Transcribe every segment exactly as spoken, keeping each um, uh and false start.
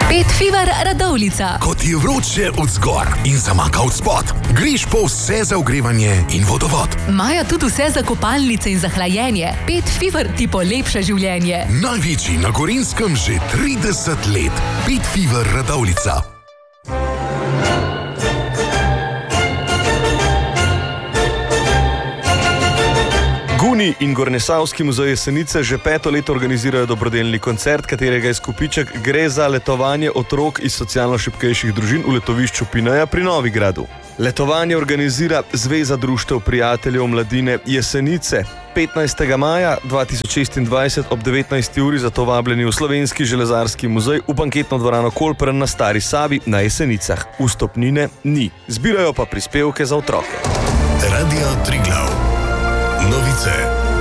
Pet Fever Radovljica. Ko ti je vroče od zgor in zamaka od spod, greš po vse za ogrevanje in vodovod. Maja tudi vse za kopalnice in za hlajenje. Pet Fever ti polepša življenje. Največji na Gorenjskem že trideset let. Pet Fever Radovljica. Guni in Gornesavski muzej Jesenice že peto leto organizirajo dobrodelni koncert, katerega je skupiček Gre za letovanje otrok iz socialno šibkejših družin v letovišču Pineja pri Novigradu. Letovanje organizira Zveza društev prijateljev mladine Jesenice. petnajstega maja dva tisoč šestindvajset ob devetnajsti uri zato vabljeni v Slovenski železarski muzej v banketno dvorano Kolpren na Stari Savi na Jesenicah. Vstopnine ni. Zbirajo pa prispevke za otroke. Radio Triglav. Novice.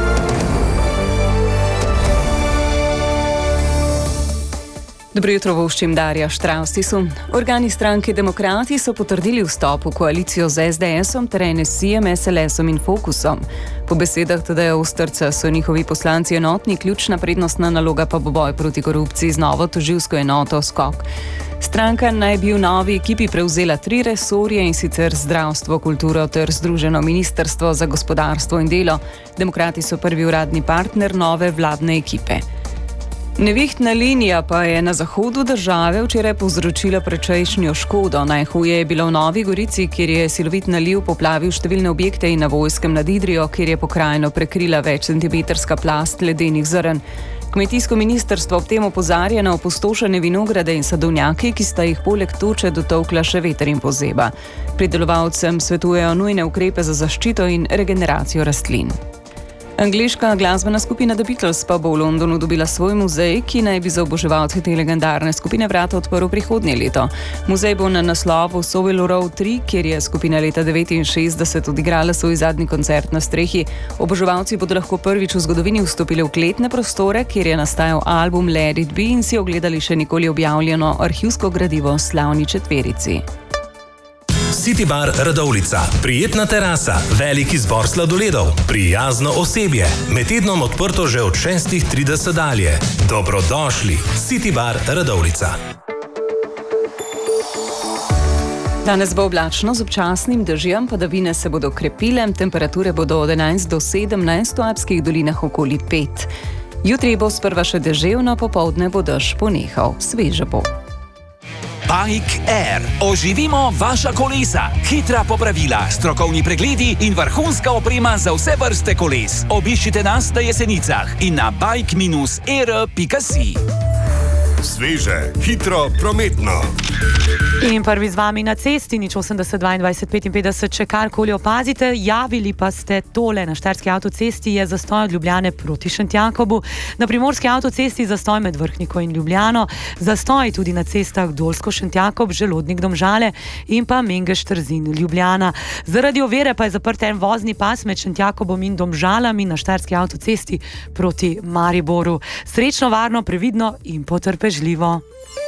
Dobro jutro, voščim Darja Štraustisu. Organi stranke Demokrati so potrdili vstop v koalicijo z es de esom ter en es i-jem, es el esom in Fokusom. Po besedah Tadeja Osterca so njihovi poslanci enotni, ključna prednostna naloga pa bo boj proti korupciji z novo tožilsko enoto Skok. Stranka naj bi v novi ekipi prevzela tri resorje, in sicer zdravstvo, kulturo ter Združeno ministrstvo za gospodarstvo in delo. Demokrati so prvi uradni partner nove vladne ekipe. Nevihtna linija pa je na zahodu države včeraj povzročila precejšnjo škodo. Najhuje je bilo v Novi Gorici, kjer je silovit naliv poplavil številne objekte, in na Vojskem nad Idrijo, kjer je pokrajino prekrila več centimetrska plast ledenih zrn. Kmetijsko ministrstvo ob tem opozarja na opustošene vinograde in sadovnjaki, ki sta jih poleg toče dotolkla še veter in pozeba. Pridelovalcem svetujejo nujne ukrepe za zaščito in regeneracijo rastlin. Angleška glasbena skupina The Beatles pa bo v Londonu dobila svoj muzej, ki naj bi za oboževalce te legendarne skupine vrata odprl prihodnje leto. Muzej bo na naslovu Savile Row tri, kjer je skupina leta devetinšestdeset odigrala svoj zadnji koncert na strehi. Oboževalci bodo lahko prvič v zgodovini vstopili v kletne prostore, kjer je nastajal album Let It Be, in si ogledali še nikoli objavljeno arhivsko gradivo Slavni četverici. City Bar Radovljica. Prijetna terasa, velik izbor sladoledov, prijazno osebje. Med tednom odprto že od šestih trideset dalje. Dobrodošli. City Bar Radovljica. Danes bo oblačno z občasnim dežjem, padavine se bodo krepile, temperature bodo od enajst do sedemnajst, v alpskih dolinah okoli pet. Jutri bo sprva še deževno, popoldne bo dež ponehal. Sveže bo. Bike Air. Oživimo vaša kolesa. Hitra popravila, strokovni pregledi in vrhunska oprema za vse vrste koles. Obiščite nas na Jesenicah in na bike air pika si. Sveže, hitro, prometno. In prvi z vami na cesti, nič osemdeset dvaindvajset petinpetdeset, če karkoli opazite, javili pa ste tole. Na štajerski avtocesti je zastoj od Ljubljane proti Šentjakobu, na primorski avtocesti zastoj med Vrhniko in Ljubljano, zastoj tudi na cestah Dolsko-Šentjakob, Želodnik Domžale in pa Mengeš-Trzin Ljubljana. Zaradi ovire pa je zaprt en vozni pas med Šentjakobom in Domžalami na štajerski avtocesti proti Mariboru. Srečno, varno, previdno in potrpežljivo.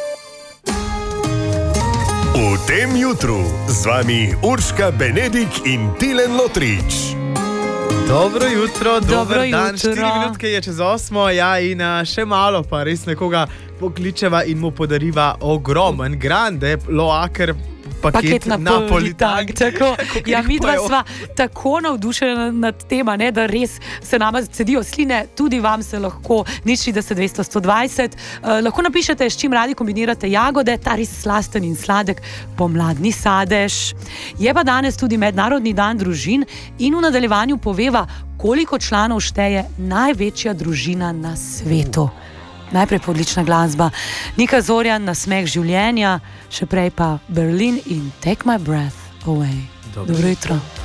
V tem jutru z vami Urška Benedik in Tilen Lotrič. Dobro jutro, Dobro dober dan, jutro. štiri minutke je čez osmo, ja, in a, še malo pa res nekoga pokličeva in mu podariva ogromen, grande, loaker paket, Paket Napolitan. Tako, ja, mi dva sva tako navdušena nad tema, ne, da res se nama cedijo sline, tudi vam se lahko, nič trideset dvesto sto dvajset. Eh, lahko napišete, s čim radi kombinirate jagode, ta res slasten in sladek pomladni sadež. Je pa danes tudi mednarodni dan družin in v nadaljevanju poveva, koliko članov šteje največja družina na svetu. Najprej odlična glasba, Nika Zorjan, Nasmeh življenja, še prej pa Berlin in Take My Breath Away. Dobro jutro.